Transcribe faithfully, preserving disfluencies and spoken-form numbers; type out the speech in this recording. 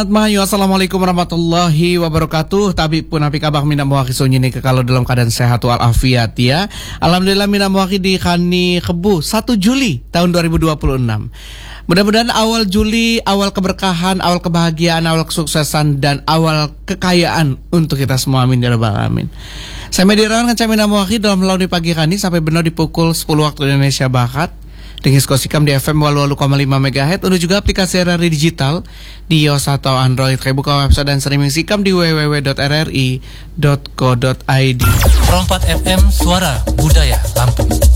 Mahayu, assalamualaikum warahmatullahi wabarakatuh. Tabi pun api kabak mina mewaki sunyi ke kalau dalam keadaan sehat walafiat ya. Alhamdulillah mina mewaki di kani kebu satu Juli tahun dua ribu dua puluh enam. Mudah-mudahan awal Juli, awal keberkahan, awal kebahagiaan, awal kesuksesan dan awal kekayaan untuk kita semua, amin ya rabbal alamin. Saya Medirawan dengan Camina mewaki dalam melalui pagi kani sampai benar di pukul sepuluh waktu Indonesia Barat. Dengan Skosikam di F M walu walu koma lima megahertz. Untuk juga aplikasi R R I digital di iOS atau Android. Kayak buka website dan streaming Sikam di w w w dot r r i dot co dot i d. Rompat F M, suara budaya Lampung.